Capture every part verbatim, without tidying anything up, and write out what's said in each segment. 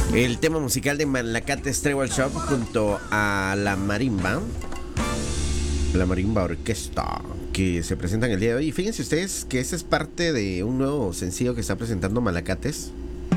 El tema musical de Malacates Tribal Shop junto a la marimba, la marimba orquesta, que se presentan el día de hoy. Y fíjense ustedes que este es parte de un nuevo sencillo que está presentando Malacates.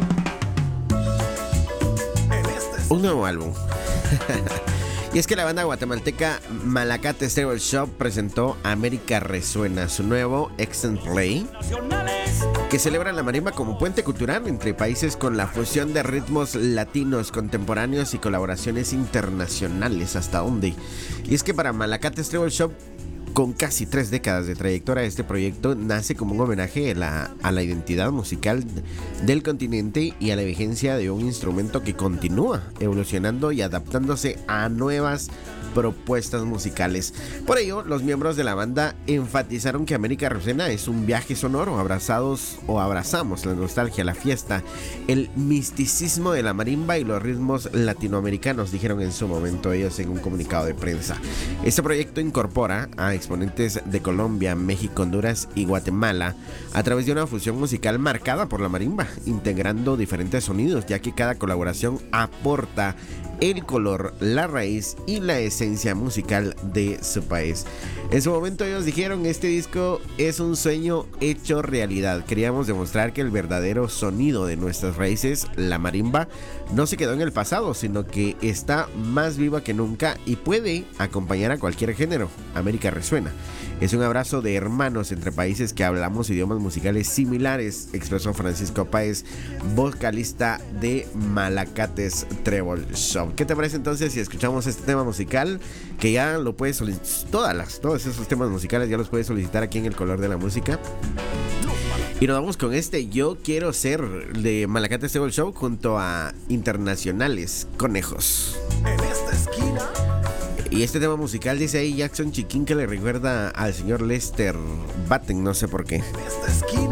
Un nuevo álbum. Y es que la banda guatemalteca Malacates Tribal Shop presentó América Resuena, su nuevo Extend Play, que celebra la marimba como puente cultural entre países con la fusión de ritmos latinos contemporáneos y colaboraciones internacionales. ¿Hasta dónde? Y es que para Malacates Tribal Shop, con casi tres décadas de trayectoria, este proyecto nace como un homenaje a la, a la identidad musical del continente y a la vigencia de un instrumento que continúa evolucionando y adaptándose a nuevas propuestas musicales. Por ello, los miembros de la banda enfatizaron que América Resuena es un viaje sonoro, abrazados o abrazamos la nostalgia, la fiesta, el misticismo de la marimba y los ritmos latinoamericanos, dijeron en su momento ellos en un comunicado de prensa. Este proyecto incorpora a exponentes de Colombia, México, Honduras y Guatemala a través de una fusión musical marcada por la marimba, integrando diferentes sonidos, ya que cada colaboración aporta el color, la raíz y la esencia musical de su país. En su momento ellos dijeron: este disco es un sueño hecho realidad. Queríamos demostrar que el verdadero sonido de nuestras raíces, la marimba, no se quedó en el pasado, sino que está más viva que nunca y puede acompañar a cualquier género. América Resuena es un abrazo de hermanos entre países que hablamos idiomas musicales similares, expresó Francisco Páez, vocalista de Malacates Tribal Shop. ¿Qué te parece entonces si escuchamos este tema musical? Que ya lo puedes solicitar, todas las, todos esos temas musicales ya los puedes solicitar aquí en El Color de la Música. Y nos vamos con este Yo Quiero Ser de Malacates Tribal Shop junto a Internacionales Conejos. En esta esquina. Y este tema musical dice ahí Jackson Chiquín que le recuerda al señor Lester Batten, no sé por qué. En esta esquina.